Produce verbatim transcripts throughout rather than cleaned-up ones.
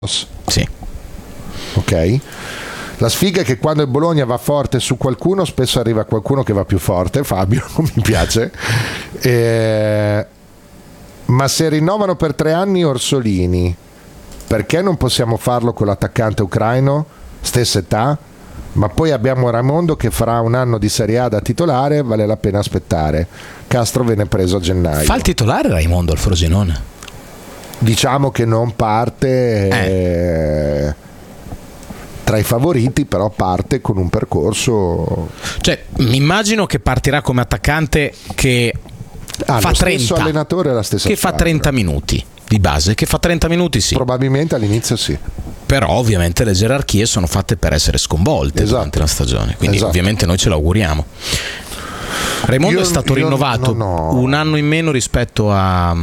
Sì. Ok? La sfiga è che quando il Bologna va forte su qualcuno, spesso arriva qualcuno che va più forte. Fabio, mi piace. Eh, ma se rinnovano per tre anni Orsolini, perché non possiamo farlo con l'attaccante ucraino? Stessa età, ma poi abbiamo Raimondo che farà un anno di Serie A da titolare, vale la pena aspettare. Castro viene preso a gennaio. Fa il titolare Raimondo al Frosinone? Diciamo che non parte eh. Eh, tra i favoriti, però parte con un percorso. Cioè, mi immagino che partirà come attaccante che ah, fa lo trenta stesso allenatore è la stessa che fa trenta minuti di base, che fa trenta minuti sì. Probabilmente all'inizio sì. Però ovviamente le gerarchie sono fatte per essere sconvolte esatto. durante la stagione, quindi esatto. ovviamente noi ce l'auguriamo. Raimondo io, è stato rinnovato no. un anno in meno rispetto a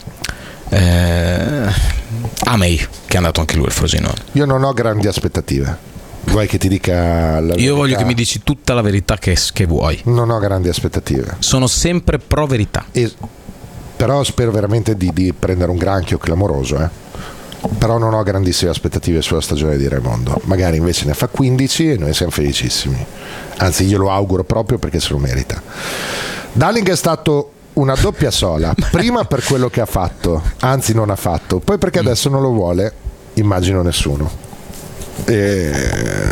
eh, Amei, che è andato anche lui al Frosinone. Io non ho grandi aspettative. Vuoi che ti dica la verità? Io voglio che mi dici tutta la verità che, che vuoi. Non ho grandi aspettative. Sono sempre pro verità. E, però spero veramente di, di prendere un granchio clamoroso, eh. Però non ho grandissime aspettative sulla stagione di Raimondo. Magari invece ne fa quindici e noi siamo felicissimi. Anzi, io lo auguro proprio perché se lo merita. Darling è stato una doppia sola, prima per quello che ha fatto, anzi non ha fatto, poi perché adesso non lo vuole, immagino nessuno. E...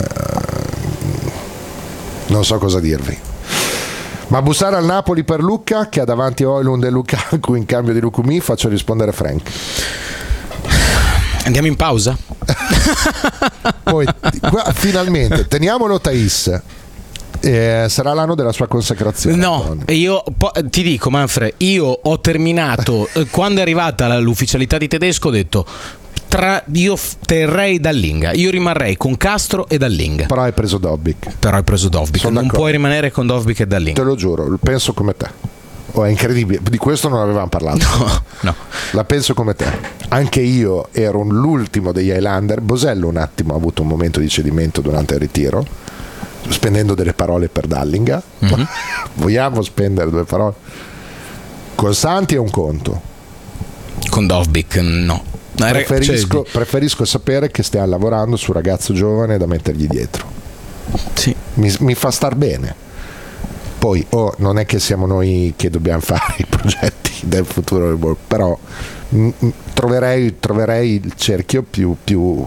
non so cosa dirvi. Ma bussare al Napoli per Lucca, che ha davanti Højlund e Lukaku in cambio di Lukumi, faccio rispondere Frank. Andiamo in pausa? Poi, qua, finalmente, teniamolo Thais. Eh, sarà l'anno della sua consacrazione. No, io po- ti dico Manfred, io ho terminato quando è arrivata l'ufficialità di Tedesco ho detto tra, io terrei Dallinga, io rimarrei con Castro e Dallinga. Però hai preso Dobbik. Però hai preso Dobbik, non d'accordo. Puoi rimanere con Dobbik e Dallinga. Te lo giuro, penso come te. Oh, è incredibile, di questo non avevamo parlato. No, no. La penso come te. Anche io ero l'ultimo degli Highlander. Bosello un attimo ha avuto un momento di cedimento durante il ritiro, spendendo delle parole per Dallinga. Mm-hmm. Vogliamo spendere due parole? Col Santi è un conto, con Dobbik no. Preferisco, cioè... preferisco sapere che stiamo lavorando su un ragazzo giovane da mettergli dietro. Sì. Mi, mi fa star bene. Poi oh, non è che siamo noi che dobbiamo fare i progetti del futuro del ball, però m- m- troverei, troverei il cerchio più, più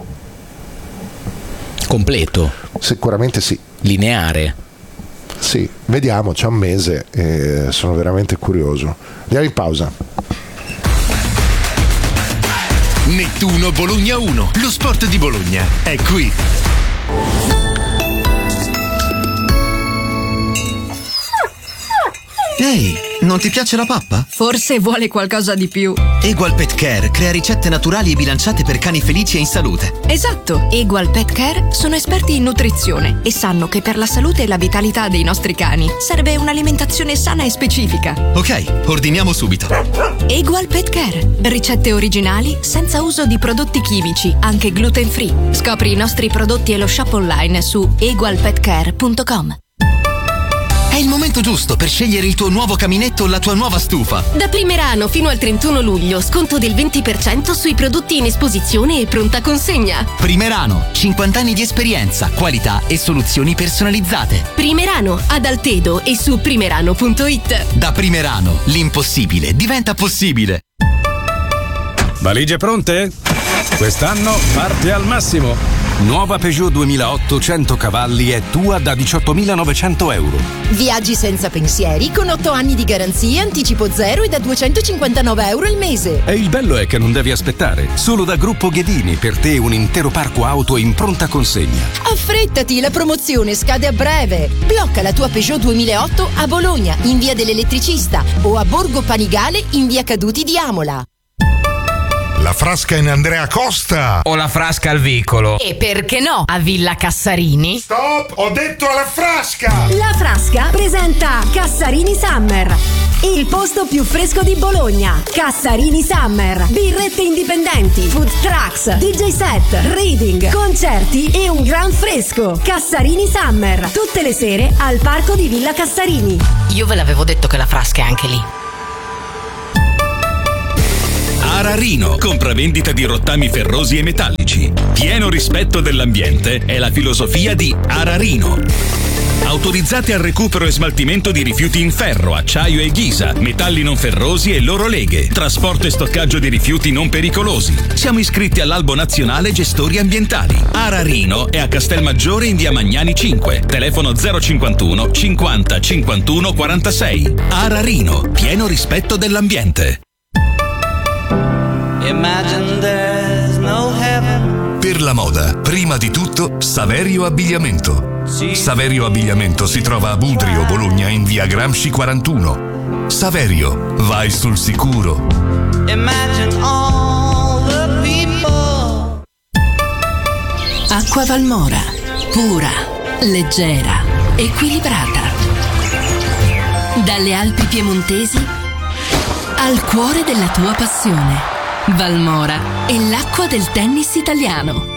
completo. Sicuramente sì. Lineare. Sì, vediamo, c'è un mese e sono veramente curioso. Andiamo in pausa. Nettuno Bologna uno, lo sport di Bologna è qui. Ehi, non ti piace la pappa? Forse vuole qualcosa di più. Egual Pet Care crea ricette naturali e bilanciate per cani felici e in salute. Esatto, Egual Pet Care sono esperti in nutrizione e sanno che per la salute e la vitalità dei nostri cani serve un'alimentazione sana e specifica. Ok, ordiniamo subito. Egual Pet Care, ricette originali senza uso di prodotti chimici, anche gluten free. Scopri i nostri prodotti e lo shop online su egual pet care punto com. È il momento giusto per scegliere il tuo nuovo caminetto o la tua nuova stufa. Da Primerano fino al trentuno luglio, sconto del venti per cento sui prodotti in esposizione e pronta consegna. Primerano, cinquanta anni di esperienza, qualità e soluzioni personalizzate. Primerano, ad Altedo e su primerano punto it. Da Primerano, l'impossibile diventa possibile. Valigie pronte? Quest'anno parte al massimo. Nuova Peugeot duemilaotto cento cavalli è tua da diciottomilanovecento euro. Viaggi senza pensieri con otto anni di garanzia, anticipo zero e da duecentocinquantanove euro al mese. E il bello è che non devi aspettare. Solo da Gruppo Ghedini per te un intero parco auto in pronta consegna. Affrettati, la promozione scade a breve. Blocca la tua Peugeot duemilaotto a Bologna in via dell'Elettricista o a Borgo Panigale in via Caduti di Amola. La Frasca in Andrea Costa o la Frasca al Vicolo. E perché no, a Villa Cassarini? Stop, ho detto alla Frasca! La Frasca presenta Cassarini Summer, il posto più fresco di Bologna. Cassarini Summer, birrette indipendenti, food trucks, D J set, reading, concerti e un gran fresco. Cassarini Summer, tutte le sere al parco di Villa Cassarini. Io ve l'avevo detto che la Frasca è anche lì. Ararino, compravendita di rottami ferrosi e metallici. Pieno rispetto dell'ambiente è la filosofia di Ararino. Autorizzati al recupero e smaltimento di rifiuti in ferro, acciaio e ghisa, metalli non ferrosi e loro leghe, trasporto e stoccaggio di rifiuti non pericolosi. Siamo iscritti all'Albo Nazionale Gestori Ambientali. Ararino è a Castelmaggiore in via Magnani cinque, telefono zero cinquantuno cinquanta cinquantuno quarantasei. Ararino, pieno rispetto dell'ambiente. Imagine there's no heaven. Per la moda, prima di tutto, Saverio Abbigliamento. Saverio Abbigliamento si trova a Budrio, Bologna, in via Gramsci quarantuno. Saverio, vai sul sicuro. Imagine all the people. Acqua Valmora, pura, leggera, equilibrata. Dalle Alpi piemontesi al cuore della tua passione. Valmora è l'acqua del tennis italiano.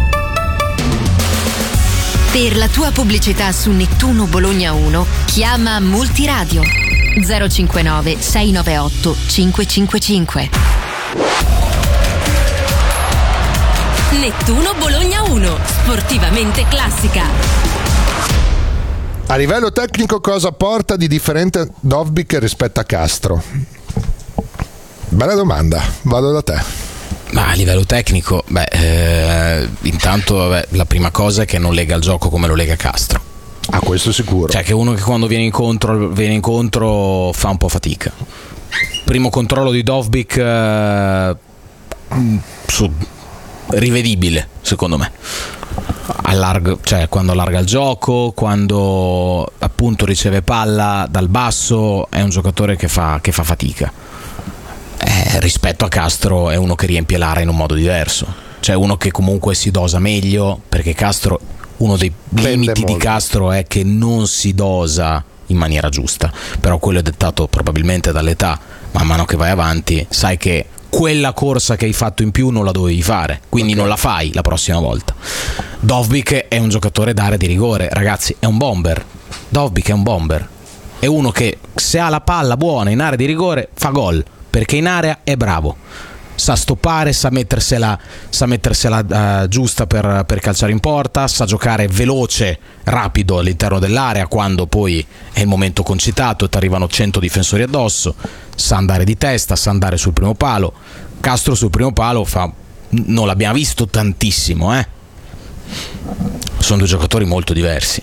Per la tua pubblicità su Nettuno Bologna uno, chiama Multiradio zero cinquantanove sei novantotto cinque cinque cinque. Nettuno Bologna uno, sportivamente classica. A livello tecnico cosa porta di differente Dovbyk rispetto a Castro? Bella domanda, vado da te. Ma a livello tecnico, beh, eh, intanto vabbè, la prima cosa è che non lega il gioco come lo lega Castro. Ah, questo sicuro. Cioè che uno che quando viene incontro, viene incontro fa un po' fatica. Primo controllo di Dovbyk eh, su, rivedibile, secondo me. Allarga, cioè quando allarga il gioco, quando appunto riceve palla dal basso, è un giocatore che fa, che fa fatica. Eh, rispetto a Castro è uno che riempie l'area in un modo diverso, cioè uno che comunque si dosa meglio, perché Castro, uno dei Pende limiti molto. di Castro è che non si dosa in maniera giusta, però quello è dettato probabilmente dall'età. Man mano che vai avanti sai che quella corsa che hai fatto in più non la dovevi fare, quindi okay, non la fai la prossima volta. Dovbyk è un giocatore d'area di rigore, ragazzi, è un bomber. Dovbyk è un bomber, è uno che se ha la palla buona in area di rigore fa gol, perché in area è bravo, sa stoppare, sa mettersela, sa mettersela uh, giusta per, per calciare in porta, sa giocare veloce, rapido all'interno dell'area quando poi è il momento concitato e ti arrivano cento difensori addosso, sa andare di testa, sa andare sul primo palo. Castro sul primo palo fa, non l'abbiamo visto tantissimo, eh? Sono due giocatori molto diversi.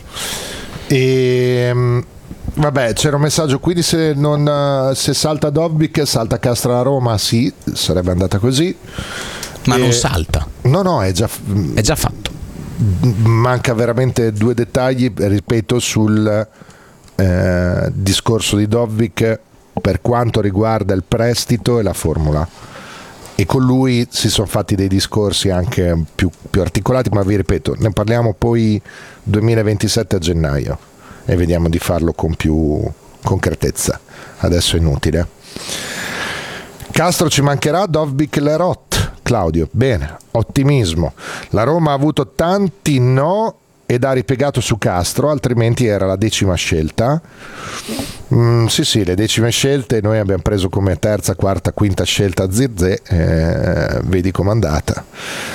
E vabbè, c'era un messaggio qui di se, non, se salta Dovbyk salta Castro alla Roma. Sì, sarebbe andata così, ma e non salta. No, no, è già, è già fatto. Manca veramente due dettagli, ripeto, sul eh, discorso di Dovbyk per quanto riguarda il prestito e la formula, e con lui si sono fatti dei discorsi anche più, più articolati, ma vi ripeto, ne parliamo poi duemilaventisette a gennaio e vediamo di farlo con più concretezza. Adesso è inutile. Castro ci mancherà, Dovbyk Lerot. Claudio, bene, ottimismo. La Roma ha avuto tanti no ed ha ripiegato su Castro, altrimenti era la decima scelta. Mm, sì sì, le decime scelte noi abbiamo preso come terza, quarta, quinta scelta Zirze, eh, vedi com'è andata.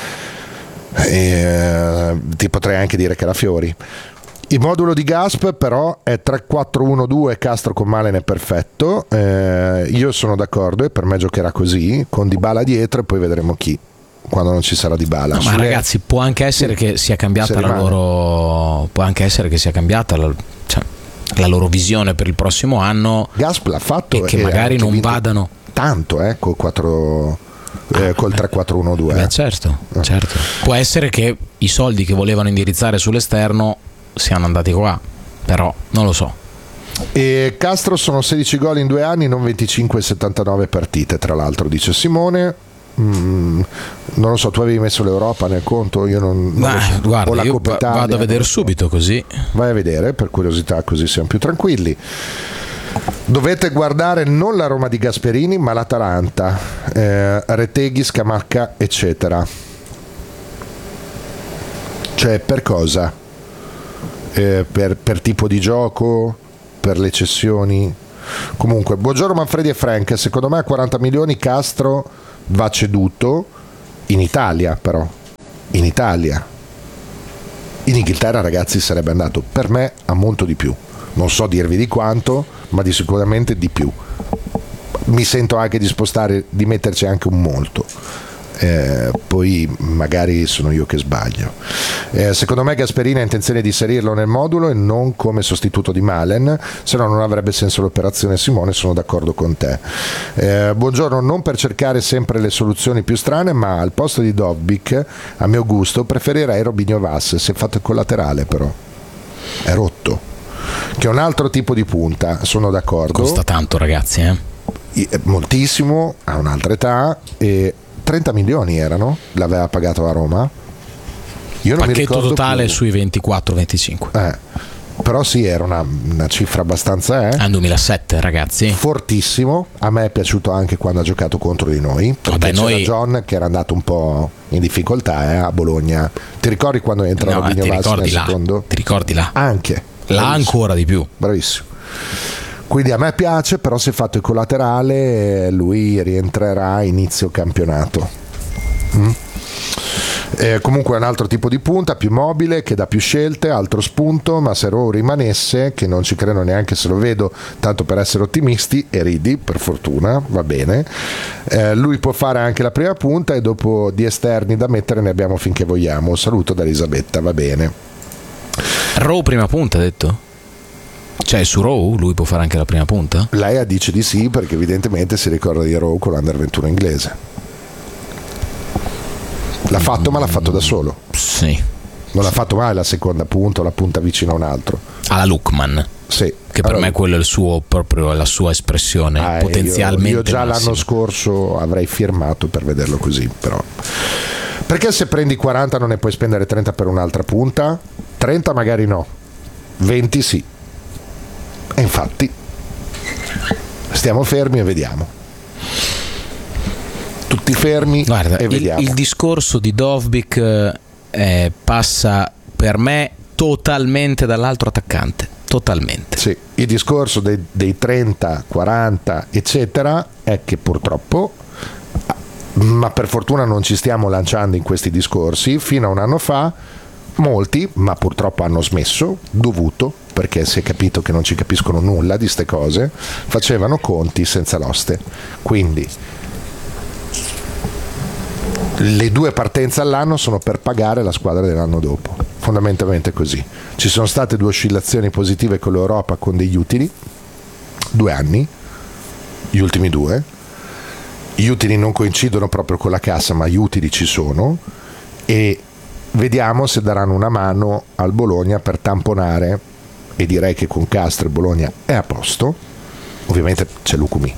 Eh, ti potrei anche dire che era Fiori. Il modulo di Gasp però è tre quattro uno due, Castro con Malen è perfetto, eh, io sono d'accordo e per me giocherà così, con Dybala dietro, e poi vedremo chi quando non ci sarà Dybala. No, ma ragazzi, può anche essere che sia cambiata la loro può anche essere che sia cambiata la, cioè, la loro visione per il prossimo anno. Gasp l'ha fatto e che e magari non vadano tanto eh, col quattro Eh, col tre quattro uno due. Beh, certo, eh. certo. Può essere che i soldi che volevano indirizzare sull'esterno siano andati qua, però non lo so. E Castro sono sedici gol in due anni, non venticinque settantanove partite, tra l'altro, dice Simone. Mm, non lo so, tu avevi messo l'Europa nel conto? Io non, non Ma, lo so. Guarda, o la io Coppa Italia, vado a vedere so. subito, così vai a vedere per curiosità, così siamo più tranquilli. Dovete guardare non la Roma di Gasperini ma l'Atalanta, eh, Reteghi, Scamacca eccetera. Cioè per cosa? Eh, per, per tipo di gioco, per le cessioni? Comunque, buongiorno Manfredi e Frank, secondo me a quaranta milioni Castro va ceduto in Italia, però in Italia. In Inghilterra, ragazzi, sarebbe andato per me a molto di più. Non so dirvi di quanto, ma di sicuramente di più. Mi sento anche di spostare, di metterci anche un molto. Eh, poi magari sono io che sbaglio. Eh, secondo me Gasperini ha intenzione di inserirlo nel modulo e non come sostituto di Malen, se no non avrebbe senso l'operazione. Simone, sono d'accordo con te. Eh, buongiorno, non per cercare sempre le soluzioni più strane, ma al posto di Dovbyk, a mio gusto, preferirei Robinho Vass. Si è fatto il collaterale, però è rotto, che è un altro tipo di punta, sono d'accordo. Costa tanto, ragazzi, eh? Moltissimo, ha un'altra età, e trenta milioni erano, l'aveva pagato la Roma. Io non pacchetto mi ricordo totale più. Sui ventiquattro venticinque. Eh, però sì, era una, una cifra abbastanza. Eh. È duemilasette, ragazzi. Fortissimo. A me è piaciuto anche quando ha giocato contro di noi. Perché Vabbè, c'era noi... John che era andato un po' in difficoltà eh, a Bologna. Ti ricordi quando entra no, Robinho Vass nel là. secondo? Ti ricordi là? Anche. Là Bravissimo. ancora di più. Bravissimo. Quindi a me piace, però si è fatto il collaterale, lui rientrerà a inizio campionato. Mm? Eh, comunque è un altro tipo di punta, più mobile, che dà più scelte, altro spunto, ma se Rowe rimanesse, che non ci credo neanche se lo vedo, tanto per essere ottimisti, e ridi, per fortuna, va bene, eh, lui può fare anche la prima punta e dopo di esterni da mettere ne abbiamo finché vogliamo. Saluto da Elisabetta, va bene. Rowe prima punta, ha detto? Cioè su Rowe lui può fare anche la prima punta? Lei dice di sì perché evidentemente si ricorda di Rowe con l'Under ventuno inglese. L'ha fatto, ma l'ha fatto da solo. Sì. Non l'ha fatto mai la seconda punta o la punta vicino a un altro. Alla Lookman. Sì. Che per allora, me quello è il suo, proprio la sua espressione ah, potenzialmente io, io già massima. L'anno scorso avrei firmato per vederlo così, però. Perché se prendi quaranta non ne puoi spendere trenta per un'altra punta? trenta magari no, venti sì. E infatti stiamo fermi e vediamo. Tutti fermi. Guarda, e il, vediamo. Il discorso di Dovbyk eh, passa per me totalmente dall'altro attaccante. Totalmente. Sì, il discorso dei, dei trenta, quaranta, eccetera, è che purtroppo, ma per fortuna non ci stiamo lanciando in questi discorsi, fino a un anno fa molti, ma purtroppo hanno smesso, dovuto, perché si è capito che non ci capiscono nulla di ste cose, facevano conti senza l'oste. Quindi le due partenze all'anno sono per pagare la squadra dell'anno dopo, fondamentalmente così. Ci sono state due oscillazioni positive con l'Europa con degli utili, due anni, gli ultimi due. Gli utili non coincidono proprio con la cassa, ma gli utili ci sono, e vediamo se daranno una mano al Bologna per tamponare, e direi che con Castro il Bologna è a posto. Ovviamente c'è Lucumi,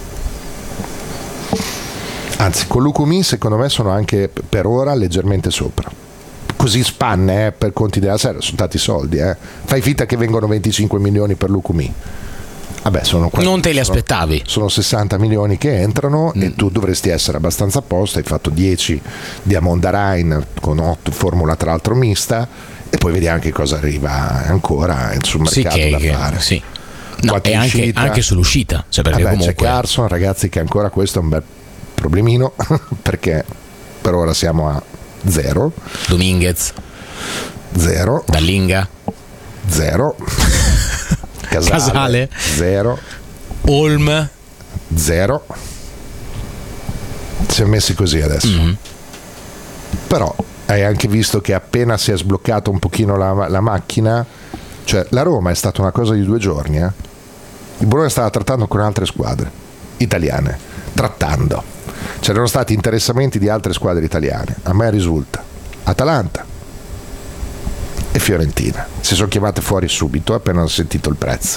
anzi con Lucumi secondo me sono anche per ora leggermente sopra. Così spanne eh, per conti della serie, sono tanti soldi, eh. Fai finta che vengono venticinque milioni per Lucumi. Vabbè, sono quasi, non te li sono, aspettavi. Sono sessanta milioni che entrano mm. e tu dovresti essere abbastanza a posto. Hai fatto dieci di Amondarain con otto formula tra l'altro mista, e poi vediamo che cosa arriva ancora sul mercato sì, che, da che, fare. Sì. No, e anche, anche sull'uscita, cioè perché Vabbè, comunque c'è Carson, ragazzi, che ancora questo è un bel problemino perché per ora siamo a zero. Dominguez zero, Dallinga zero, Casale, Casale zero, Olm zero. Si è messi così adesso. Mm-hmm. Però hai anche visto che appena si è sbloccata un pochino la, la macchina, cioè la Roma è stata una cosa di due giorni, eh? Il Bologna stava trattando con altre squadre italiane, trattando, c'erano stati interessamenti di altre squadre italiane, a me risulta Atalanta e Fiorentina si sono chiamate fuori subito appena hanno sentito il prezzo.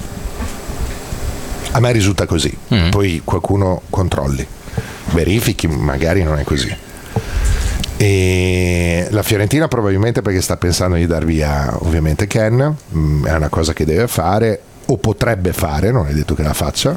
A me risulta così. Mm. Poi qualcuno controlli, verifichi, magari non è così. E la Fiorentina probabilmente perché sta pensando di dar via ovviamente Ken, è una cosa che deve fare o potrebbe fare, non è detto che la faccia.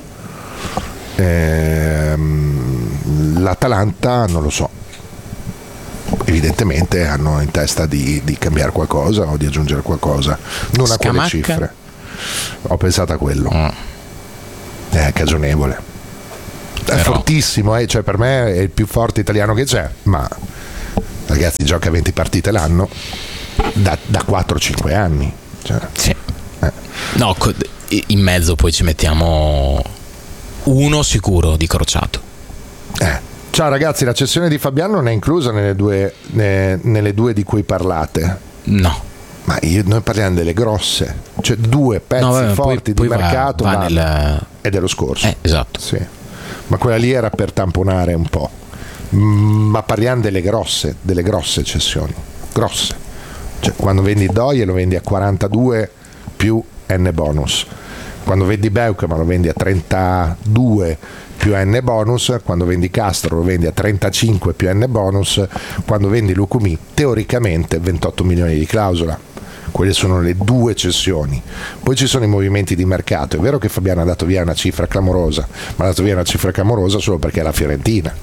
Ehm, l'Atalanta non lo so, evidentemente hanno in testa di, di cambiare qualcosa o di aggiungere qualcosa, non a quelle cifre. Ho pensato a quello. Mm. È cagionevole. è fortissimo, eh? Cioè per me è il più forte italiano che c'è, ma ragazzi gioca venti partite l'anno da, da quattro cinque anni, cioè. Sì. Eh. No, in mezzo poi ci mettiamo uno sicuro di Crociato. Eh. Ciao ragazzi, la cessione di Fabiano non è inclusa nelle due, ne, nelle due di cui parlate? No. Ma io, noi parliamo delle grosse, cioè due pezzi no, vabbè, forti poi, di poi mercato va, va nel... è dello scorso. Eh, esatto. Sì. Ma quella lì era per tamponare un po'. Ma parliamo delle grosse, delle grosse cessioni, grosse. Cioè, quando vendi Doie lo vendi a quarantadue più N bonus. Quando vendi Beukema lo vendi a trentadue più N bonus, quando vendi Castro lo vendi a trentacinque più N bonus, quando vendi Lucumi teoricamente ventotto milioni di clausola. Quelle sono le due cessioni. Poi ci sono i movimenti di mercato. È vero che Fabiano ha dato via una cifra clamorosa, ma ha dato via una cifra clamorosa solo perché è la Fiorentina.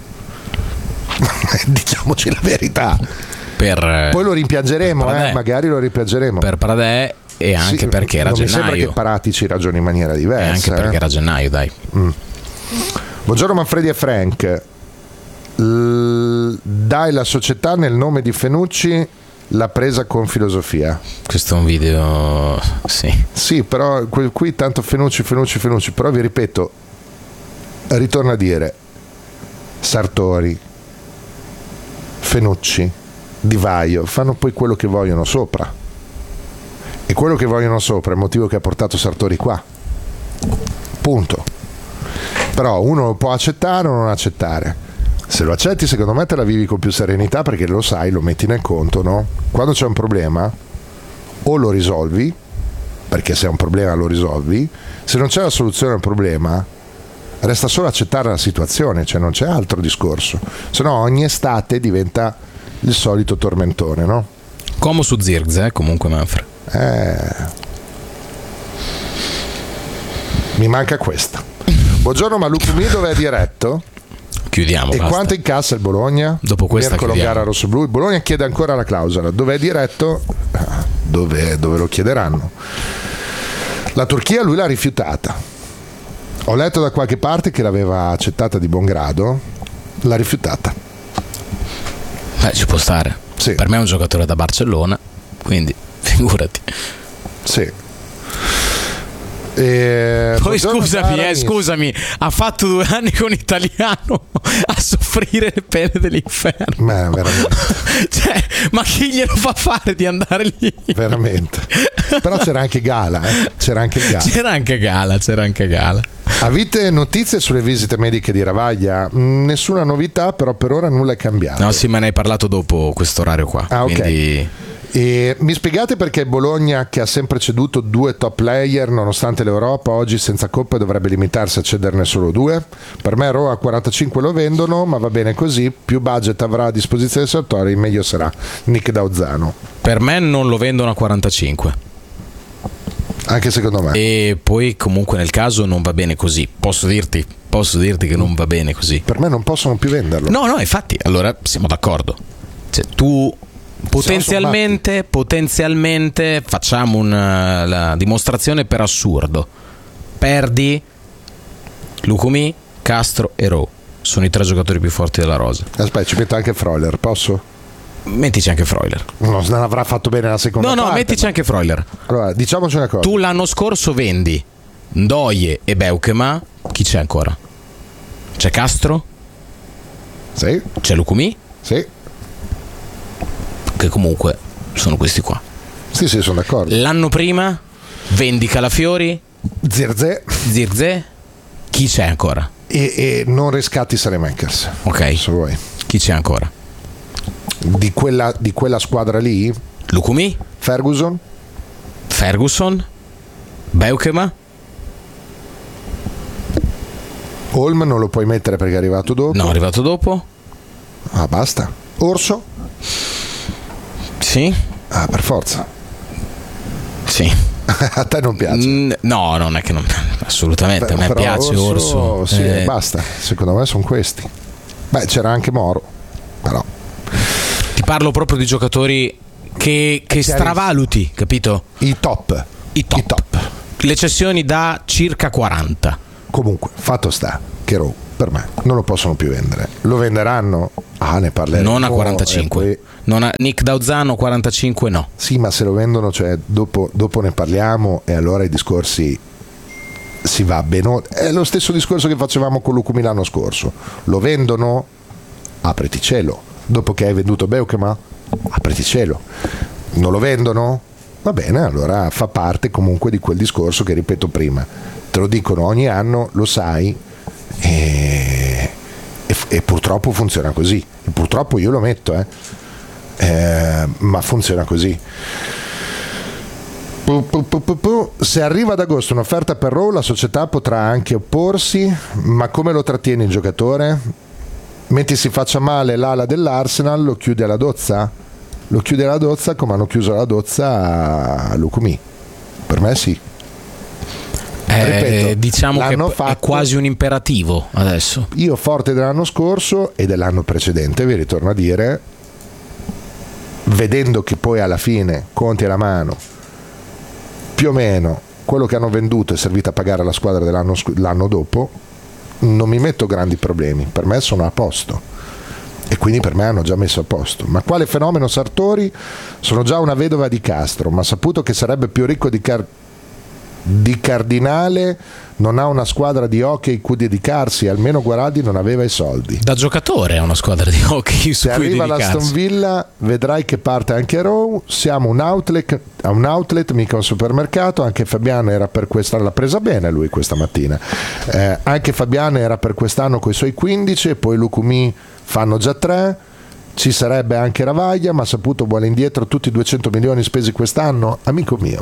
Diciamoci la verità. Per, Poi lo rimpiangeremo, per eh, magari lo rimpiangeremo. Per Pradè e anche sì, perché era non gennaio. Mi sembra che Paratici ragioni in maniera diversa. E anche eh. perché era gennaio, dai. Mm. Buongiorno Manfredi e Frank. L- dai la società nel nome di Fenucci l'ha presa con filosofia. Questo è un video, sì. Sì, però qui, qui tanto Fenucci, Fenucci, Fenucci. Però vi ripeto, ritorno a dire, Sartori, Fenucci, Di Vaio fanno poi quello che vogliono sopra. E quello che vogliono sopra è il motivo che ha portato Sartori qua. Punto. Però uno lo può accettare o non accettare. Se lo accetti, secondo me te la vivi con più serenità perché lo sai, lo metti nel conto, no? Quando c'è un problema o lo risolvi, perché se è un problema lo risolvi, se non c'è la soluzione al problema resta solo accettare la situazione, cioè non c'è altro discorso, se no ogni estate diventa il solito tormentone, no? Como su Zirkzee, eh, comunque Manfred. Eh, mi manca questa. Buongiorno, ma Lucumi dove è diretto? Chiudiamo. E basta. quanto incassa il Bologna? Dopo questa Mircolo chiudiamo. gara rossoblu. Il Bologna chiede ancora la clausola. Dove è diretto? Dove, dove lo chiederanno? La Turchia lui l'ha rifiutata. Ho letto da qualche parte che l'aveva accettata di buon grado. L'ha rifiutata. Beh, ci può stare. Sì. Per me è un giocatore da Barcellona, quindi figurati. Sì. E... Poi scusami, eh, scusami, ha fatto due anni con Italiano a soffrire le pene dell'inferno. Ma veramente. Cioè, ma chi glielo fa fare di andare lì? Veramente. Però c'era anche Gala, eh? C'era anche Gala. C'era anche Gala, c'era anche Gala. Avete notizie sulle visite mediche di Ravaglia? Mm, nessuna novità, però per ora nulla è cambiato. No, sì, ma ne hai parlato dopo questo orario qua. Ah, ok. Quindi... E mi spiegate perché Bologna, che ha sempre ceduto due top player nonostante l'Europa, oggi senza coppe dovrebbe limitarsi a cederne solo due? Per me Roma a quarantacinque lo vendono, ma va bene così, più budget avrà a disposizione del Sartori, meglio sarà. Nick Dauzano. Per me non lo vendono a quarantacinque. Anche secondo me. E poi comunque nel caso non va bene così. Posso dirti, posso dirti che non va bene così. Per me non possono più venderlo. No, no, infatti, allora siamo d'accordo. Cioè, tu potenzialmente, potenzialmente facciamo una la dimostrazione per assurdo. Perdi Lucumi, Castro e Rowe. Sono i tre giocatori più forti della rosa. Aspetta, ci metto anche Freuler, posso? Mettici anche Freuler. No, non avrà fatto bene la seconda no, parte. No, no, mettici ma... anche Freuler. Allora, diciamoci una cosa. Tu l'anno scorso vendi Ndoye e Beukema. Chi c'è ancora? C'è Castro? Sì. C'è Lucumi? Sì. Che comunque sono questi qua. Sì, sì, sono d'accordo. L'anno prima vendi Calafiori, Zirkzee, Zirkzee. Chi c'è ancora? E, e non riscatti Saelemaekers. Ok. Se vuoi. Chi c'è ancora? Di quella, di quella squadra lì? Lucumi, Ferguson, Ferguson, Beukema. Holm non lo puoi mettere perché è arrivato dopo. No, è arrivato dopo. Ah, basta. Orso? Sì. Ah, per forza. Sì. A te non piace? Mm, no, non è che non assolutamente. Beh, a me piace Orso. Orso sì, eh... basta. Secondo me sono questi. Beh, c'era anche Moro, però. Ti parlo proprio di giocatori che, che stravaluti, capito? I top. I top. I top. Le cessioni da circa quaranta. Comunque, fatto sta che Rowe per me non lo possono più vendere. Lo venderanno? Ah, ne parleremo. Non a quarantacinque. Poi... Non a Nick Dauzano quarantacinque no. Sì, ma se lo vendono, cioè dopo, dopo ne parliamo e allora i discorsi si va bene. È lo stesso discorso che facevamo con Lucumi l'anno scorso. Lo vendono? Apriti cielo. Dopo che hai venduto Beukema? Apriti cielo. Non lo vendono? Va bene, allora fa parte comunque di quel discorso che ripeto prima. Te lo dicono ogni anno, lo sai, e, e, e purtroppo funziona così. E purtroppo io lo metto, eh. Eh, ma funziona così. Se arriva ad agosto un'offerta per Rowe, la società potrà anche opporsi, ma come lo trattiene il giocatore? Mentre si faccia male l'ala dell'Arsenal, lo chiude alla dozza? Lo chiude alla dozza come hanno chiuso la dozza a Lucumi? Per me sì. Eh, Ripeto, diciamo che fatto, è quasi un imperativo adesso. Io forte dell'anno scorso e dell'anno precedente, vi ritorno a dire, vedendo che poi alla fine conti alla mano più o meno quello che hanno venduto è servito a pagare la squadra dell'anno l'anno dopo, non mi metto grandi problemi, per me sono a posto e quindi per me hanno già messo a posto. Ma quale fenomeno Sartori? Sono già una vedova di Castro, ma saputo che sarebbe più ricco di, Car- di Cardinale, non ha una squadra di hockey cui dedicarsi, almeno Guaraldi non aveva i soldi. Da giocatore è una squadra di hockey su se cui arriva dedicarsi. l'Aston Villa vedrai che parte anche Rowe, siamo un outlet, un outlet mica un supermercato. Anche Fabiano era per quest'anno, l'ha presa bene lui questa mattina, eh, anche Fabiano era per quest'anno con i suoi quindici e poi Lucumi fanno già tre. Ci sarebbe anche Ravaglia, ma saputo vuole indietro tutti i duecento milioni spesi quest'anno. Amico mio,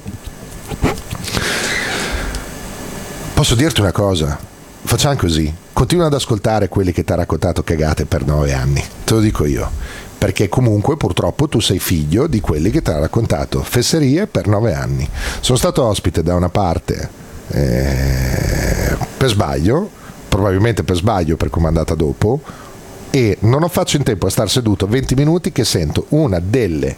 posso dirti una cosa? Facciamo così: continua ad ascoltare quelli che ti ha raccontato cagate per nove anni, te lo dico io, perché comunque purtroppo tu sei figlio di quelli che ti ha raccontato fesserie per nove anni. Sono stato ospite da una parte eh, per sbaglio, probabilmente per sbaglio per come è andata dopo, e non ho fatto in tempo a star seduto venti minuti che sento una delle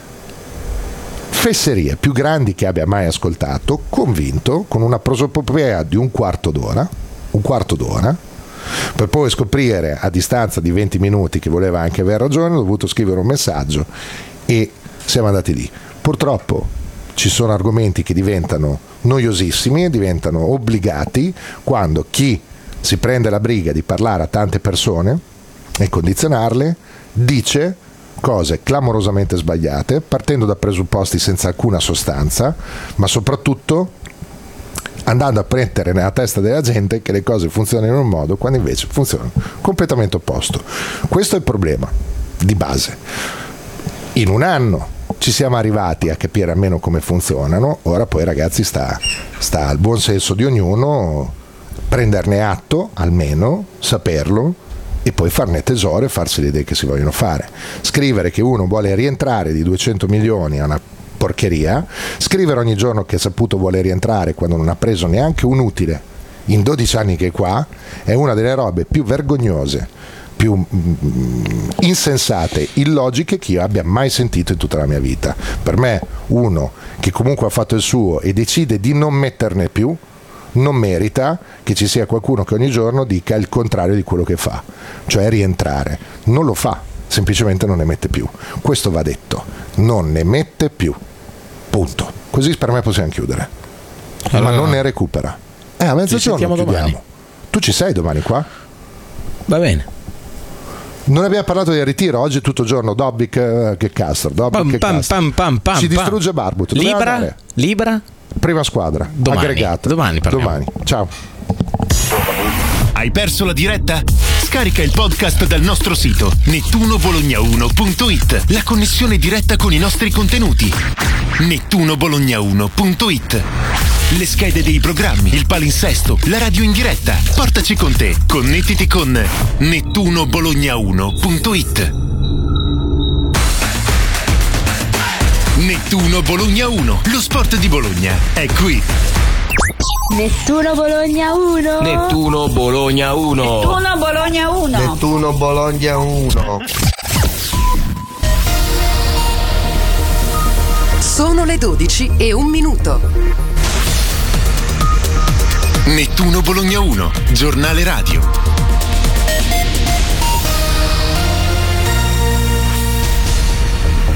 fesserie più grandi che abbia mai ascoltato, convinto, con una prosopopea di un quarto d'ora, un quarto d'ora, per poi scoprire a distanza di venti minuti che voleva anche aver ragione. Ho dovuto scrivere un messaggio e siamo andati lì. Purtroppo ci sono argomenti che diventano noiosissimi e diventano obbligati quando chi si prende la briga di parlare a tante persone e condizionarle dice cose clamorosamente sbagliate, partendo da presupposti senza alcuna sostanza, ma soprattutto andando a mettere nella testa della gente che le cose funzionano in un modo quando invece funzionano completamente opposto. Questo è il problema di base. In un anno ci siamo arrivati a capire almeno come funzionano, ora poi ragazzi sta, sta al buon senso di ognuno prenderne atto, almeno saperlo, e poi farne tesoro e farsi le idee che si vogliono fare. Scrivere che uno vuole rientrare di duecento milioni è una porcheria. Scrivere ogni giorno che Saputo vuole rientrare quando non ha preso neanche un utile in dodici anni che è qua è una delle robe più vergognose, più mm, insensate, illogiche che io abbia mai sentito in tutta la mia vita. Per me uno che comunque ha fatto il suo e decide di non metterne più non merita che ci sia qualcuno che ogni giorno dica il contrario di quello che fa, cioè rientrare. Non lo fa, semplicemente non ne mette più. Questo va detto, non ne mette più, punto. Così per me possiamo chiudere. Allora, ma non ne recupera. Eh, a mezzogiorno chiudiamo. Domani. Tu ci sei domani qua? Va bene. Non abbiamo parlato del ritiro, oggi è tutto il giorno Dobbik eh, che Castro, Dobbik pam, che pam, Castro. Pam, pam, pam, ci pam. distrugge Barbut. Libera? Libera? Prima squadra, domani, aggregata. Domani parliamo. Domani. Ciao. Hai perso la diretta? Scarica il podcast dal nostro sito nettuno bologna uno punto it. La connessione diretta con i nostri contenuti. nettuno bologna uno punto it. Le schede dei programmi, il palinsesto, la radio in diretta. Portaci con te. Connettiti con nettuno bologna uno punto it. Nettuno Bologna uno, lo sport di Bologna è qui. Nettuno Bologna uno. Nettuno Bologna uno. Nettuno Bologna uno. Nettuno Bologna uno. Sono le dodici e un minuto. Nettuno Bologna uno, giornale radio.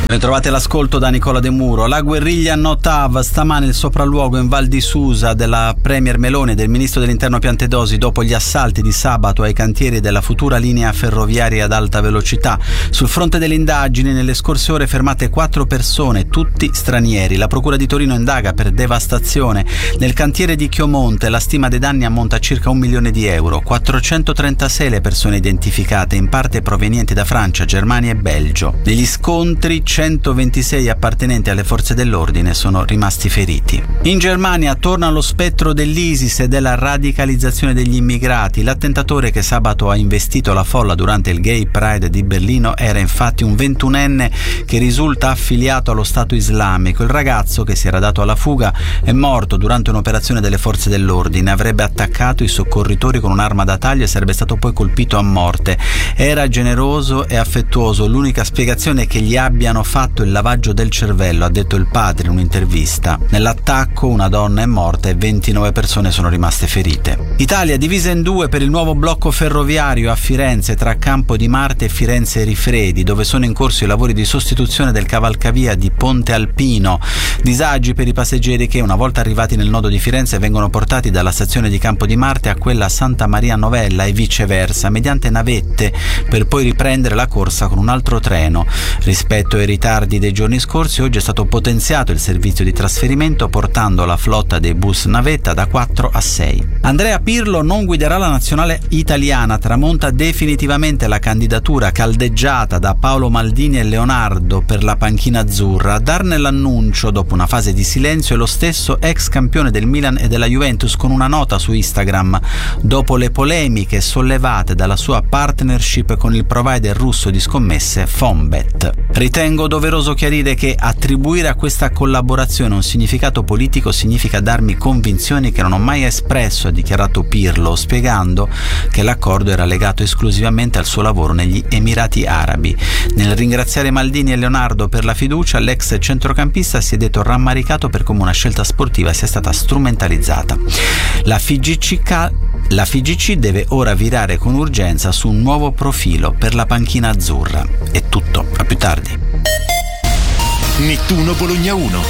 Ritrovate l'ascolto da Nicola De Muro. La guerriglia Notav, stamane il sopralluogo in Val di Susa della Premier Meloni e del ministro dell'Interno Piantedosi dopo gli assalti di sabato ai cantieri della futura linea ferroviaria ad alta velocità. Sul fronte delle indagini, nelle scorse ore fermate quattro persone, tutti stranieri. La Procura di Torino indaga per devastazione. Nel cantiere di Chiomonte la stima dei danni ammonta a circa un milione di euro. quattrocentotrentasei le persone identificate, in parte provenienti da Francia, Germania e Belgio. Negli scontri centoventisei appartenenti alle forze dell'ordine sono rimasti feriti. In Germania torna lo spettro dell'ISIS e della radicalizzazione degli immigrati. L'attentatore che sabato ha investito la folla durante il Gay Pride di Berlino era infatti un ventunenne che risulta affiliato allo Stato Islamico. Il ragazzo, che si era dato alla fuga, è morto durante un'operazione delle forze dell'ordine. Avrebbe attaccato i soccorritori con un'arma da taglio e sarebbe stato poi colpito a morte. Era generoso e affettuoso. L'unica spiegazione è che gli abbiano fatto il lavaggio del cervello, ha detto il padre in un'intervista. Nell'attacco una donna è morta e ventinove persone sono rimaste ferite. Italia divisa in due per il nuovo blocco ferroviario a Firenze tra Campo di Marte e Firenze Rifredi, dove sono in corso i lavori di sostituzione del cavalcavia di Ponte Alpino. Disagi per i passeggeri che, una volta arrivati nel nodo di Firenze, vengono portati dalla stazione di Campo di Marte a quella a Santa Maria Novella e viceversa, mediante navette, per poi riprendere la corsa con un altro treno. Rispetto ai ritardi dei giorni scorsi, oggi è stato potenziato il servizio di trasferimento, portando la flotta dei bus navetta da quattro a sei. Andrea Pirlo non guiderà la nazionale italiana, tramonta definitivamente la candidatura caldeggiata da Paolo Maldini e Leonardo per la panchina azzurra. A darne l'annuncio dopo una fase di silenzio è lo stesso ex campione del Milan e della Juventus, con una nota su Instagram dopo le polemiche sollevate dalla sua partnership con il provider russo di scommesse Fonbet. Ritengo doveroso chiarire che attribuire a questa collaborazione un significato politico significa darmi convinzioni che non ho mai espresso, ha dichiarato Pirlo, spiegando che l'accordo era legato esclusivamente al suo lavoro negli Emirati Arabi. Nel ringraziare Maldini e Leonardo per la fiducia, l'ex centrocampista si è detto rammaricato per come una scelta sportiva sia stata strumentalizzata. La F I G C ca- La F I G C deve ora virare con urgenza su un nuovo profilo per la panchina azzurra. È tutto, a più tardi. Nettuno Bologna uno.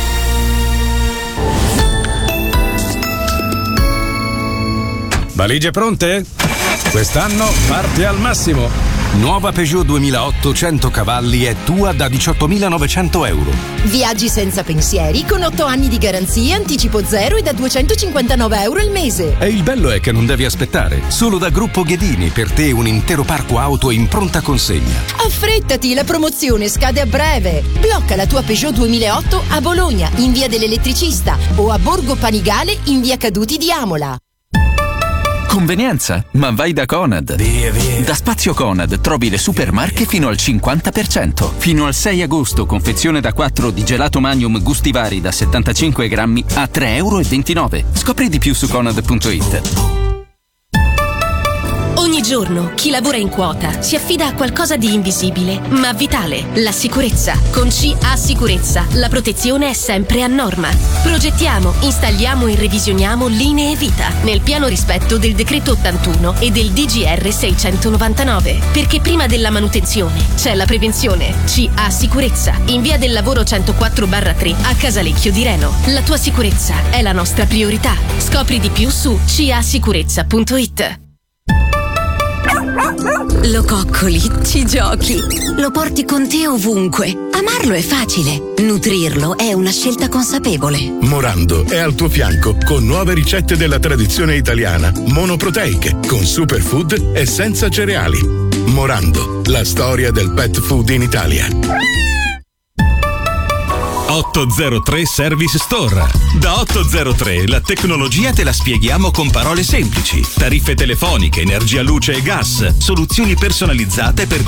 Valigie pronte? Quest'anno parte al massimo. Nuova Peugeot duemilaotto cento cavalli è tua da diciottomilanovecento euro. Viaggi senza pensieri con otto anni di garanzia, anticipo zero e da duecentocinquantanove euro al mese. E il bello è che non devi aspettare. Solo da Gruppo Ghedini per te un intero parco auto in pronta consegna. Affrettati, la promozione scade a breve. Blocca la tua Peugeot duemilaotto a Bologna in via dell'Elettricista o a Borgo Panigale in via Caduti di Amola. Convenienza? Ma vai da Conad. Via, via. Da Spazio Conad trovi le supermarche fino al cinquanta per cento. Fino al sei agosto, confezione da quattro di gelato Magnum gusti vari da settantacinque grammi a tre e ventinove euro. Scopri di più su conad punto it. Ogni giorno chi lavora in quota si affida a qualcosa di invisibile ma vitale: la sicurezza. Con C A Sicurezza la protezione è sempre a norma. Progettiamo, installiamo e revisioniamo linee vita nel pieno rispetto del decreto ottantuno e del D G R seicentonovantanove, perché prima della manutenzione c'è la prevenzione. C A Sicurezza, in via del lavoro centoquattro barra tre a Casalecchio di Reno. La tua sicurezza è la nostra priorità. Scopri di più su c a sicurezza punto it. Lo coccoli, ci giochi, lo porti con te ovunque. Amarlo è facile, nutrirlo è una scelta consapevole. Morando è al tuo fianco con nuove ricette della tradizione italiana, monoproteiche, con superfood e senza cereali. Morando, la storia del pet food in Italia. ottocentotre Service Store. Da ottocentotre la tecnologia te la spieghiamo con parole semplici. Tariffe telefoniche, energia, luce e gas, soluzioni personalizzate per